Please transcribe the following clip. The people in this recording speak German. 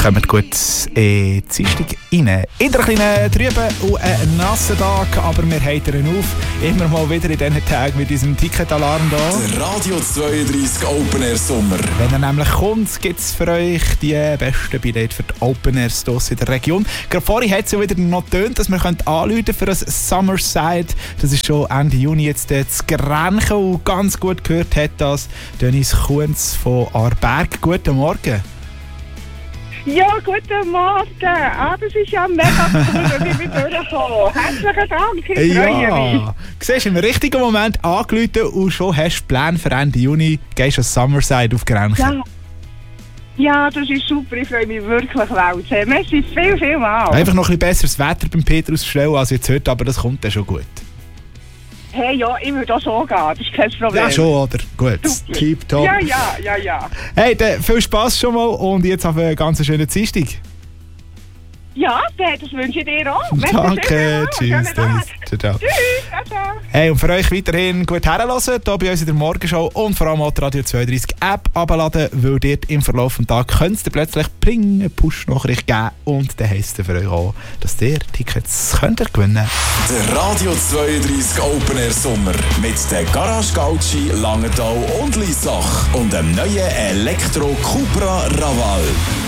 Kommt gut in die Dienstag rein. In der kleinen trüben und einen nassen Tag, aber wir heitern auf. Immer mal wieder in diesen Tagen mit diesem Ticketalarm hier. Der Radio 32 Open Air Sommer. Wenn er nämlich kommt, gibt es für euch die besten Billette für die Open Airs hier in der Region. Gerade vorhin hat es ja wieder noch getönt, dass wir anrufen können für ein Summerside. Das ist schon Ende Juni jetzt zu Grenchen und ganz gut gehört hat das Dennis Kunz von Aarberg. Guten Morgen. Ja, guten Morgen. Das ist ja mega cool, dass ich wieder durchkomme. Herzlichen Dank, ich freue mich. Siehst du, im richtigen Moment angerufen und schon hast du Pläne für Ende Juni. Gehst du an Summerside auf Grenchen. Ja, das ist super. Ich freue mich wirklich Welt. Merci viel mal. Einfach noch ein bisschen besseres Wetter beim Peter ausstellen als jetzt heute, aber das kommt dann schon gut. Hey, ja, ich würde auch so gehen. Das ist kein Problem. Ja, schon, oder? Gut. Super. Keep top. Ja. Hey, dann viel Spass schon mal und jetzt auf einen ganz schönen Dienstag. Ja, das wünsche ich dir auch. Danke, tschüss. Ciao. Tschüss, ciao. Hey, und für euch weiterhin gut herhören, hier bei uns in der Morgenshow und vor allem auch die Radio 32 App abladen, weil dort im Verlauf des Tages könnt ihr plötzlich eine Push-Nachricht geben und dann heisst es für euch auch, dass ihr Tickets könnt gewinnen könnt. Der Radio 32 Open Air Sommer mit der Garage Gauci, Langenthal und Liesach und dem neuen Elektro Cupra Raval.